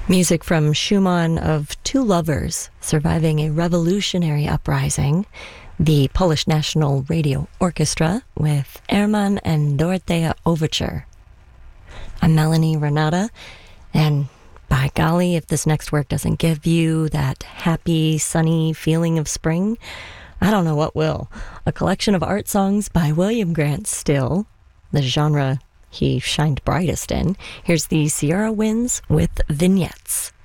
Music from Schumann of two lovers surviving a revolutionary uprising, the Polish National Radio Orchestra with Herman and Dorothea Overture. I'm Melanie Renata, and by golly, if this next work doesn't give you that happy, sunny feeling of spring, I don't know what will. A collection of art songs by William Grant Still, the genre he shined brightest in. Here's the Sierra Winds with Vignettes.